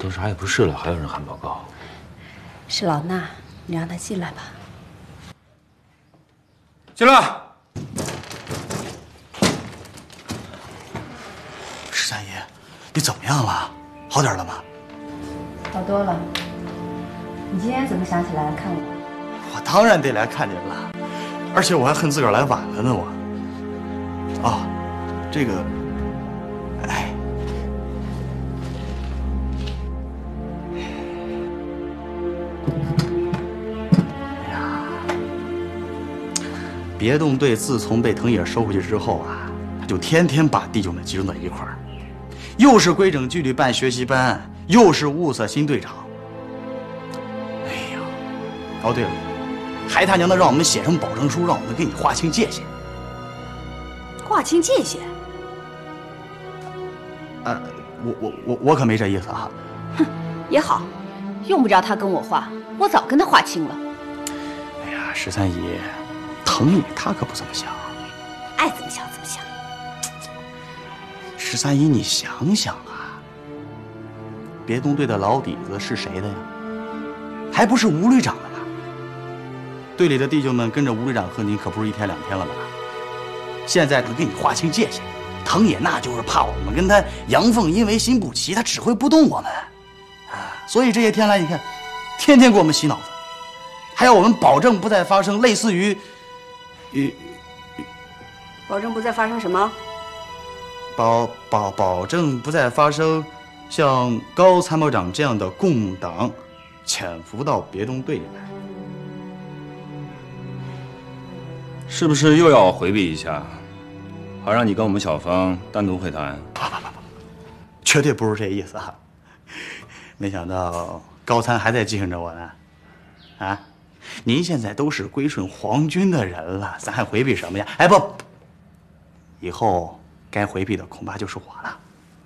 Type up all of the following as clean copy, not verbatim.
都啥也不是了，还有人喊报告？ 是老衲，你让他进来吧。 进来。 十三姨，你怎么样了？好点了吗？ 好多了。你今天怎么想起来看我？ 我当然得来看您了，而且我还恨自个儿来晚了呢。我，啊，这个，哎，哎呀，别动队自从被藤野收回去之后啊，他就天天把弟兄们集中在一块儿，又是规整纪律办学习班，又是物色新队长。哎呀，哦对了。还他娘的让我们写上保证书，让我们给你划清界限。 划清界限？ 我可没这意思啊。 哼，也好，用不着他跟我划，我早跟他划清了。 哎呀，十三姨，藤野他可不这么想。 爱怎么想怎么想。 十三姨，你想想啊，别动队的老底子是谁的呀？还不是吴旅长的吗？队里的弟兄们跟着吴旅长和您可不是一天两天了吧？现在他给你划清界限，藤野那就是怕我们跟他阳奉阴违心不齐，他指挥不动我们啊。所以这些天来，你看，天天给我们洗脑子，还要我们保证不再发生类似于保证不再发生什么？ 保证不再发生像高参谋长这样的共党潜伏到别动队里来。 是不是又要回避一下，好让你跟我们小芳单独会谈？ 不，绝对不是这意思啊！没想到高参还在记恨着我呢。啊，您现在都是归顺皇军的人了，咱还回避什么呀？哎，不，以后该回避的恐怕就是我了。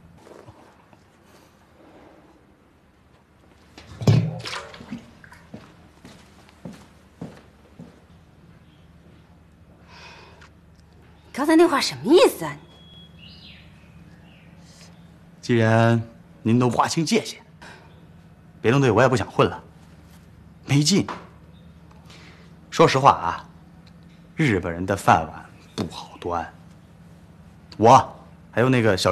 刚才那话什么意思啊？ 既然您都划清界限，别动队我也不想混了，没劲。说实话啊，日本人的饭碗不好端。我还有那个小